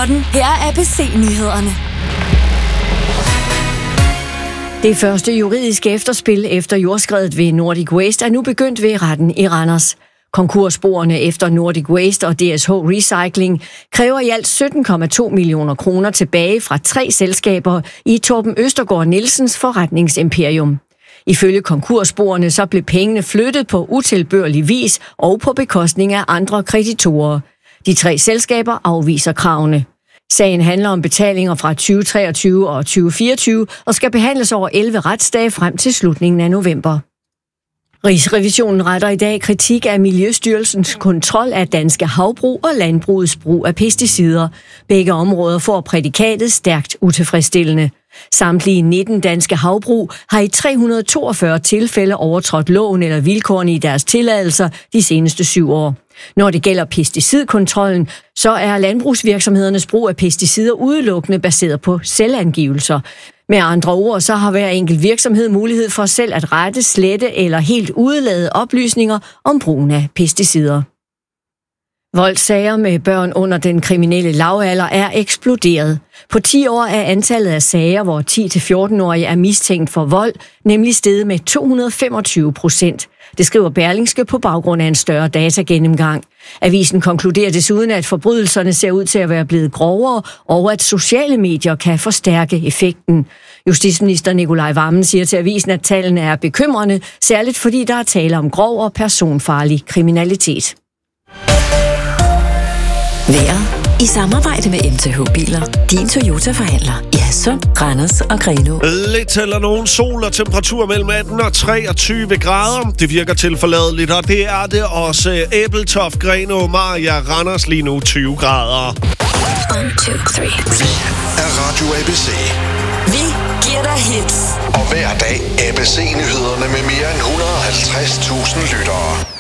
sporten. Her er ABC-nyhederne. Det første juridiske efterspil efter jordskredet ved Nordic Waste er nu begyndt ved retten i Randers. Konkursboerne efter Nordic Waste og DSH Recycling kræver i alt 17,2 millioner kroner tilbage fra 3 selskaber i Torben Østergaard Nielsens forretningsimperium. Ifølge konkursboerne så blev pengene flyttet på utilbørlig vis og på bekostning af andre kreditorer. De 3 selskaber afviser kravene. Sagen handler om betalinger fra 2023 og 2024 og skal behandles over 11 retsdage frem til slutningen af november. Rigsrevisionen retter i dag kritik af Miljøstyrelsens kontrol af danske havbrug og landbrugets brug af pesticider. Begge områder får prædikatet stærkt utilfredsstillende. Samtlige 19 danske havbrug har i 342 tilfælde overtrådt loven eller vilkårene i deres tilladelser de seneste 7 år. Når det gælder pesticidkontrollen, så er landbrugsvirksomhedernes brug af pesticider udelukkende baseret på selvangivelser. Med andre ord, så har hver enkelt virksomhed mulighed for selv at rette, slette eller helt udelade oplysninger om brugen af pesticider. Voldssager med børn under den kriminelle lavalder er eksploderet. På 10 år er antallet af sager, hvor 10-14-årige er mistænkt for vold, nemlig steget med 225%. Det skriver Berlingske på baggrund af en større datagennemgang. Avisen konkluderer desuden, at forbrydelserne ser ud til at være blevet grovere, og at sociale medier kan forstærke effekten. Justitsminister Nicolai Wammen siger til avisen, at tallene er bekymrende, særligt fordi der er tale om grov og personfarlig kriminalitet. Vejret i samarbejde med MTH Biler. Din Toyota-forhandler i Hadsund, Randers og Grenaa. Lidt eller nogen sol og temperatur mellem 18 og 23 grader. Det virker tilforladeligt, og det er det også. Ebeltoft, Grenaa, Maria, Randers lige nu 20 grader. 1, 2, 3. Vi er Radio ABC. Vi giver dig hits. Og hver dag ABC-nyhederne med mere end 150.000 lyttere.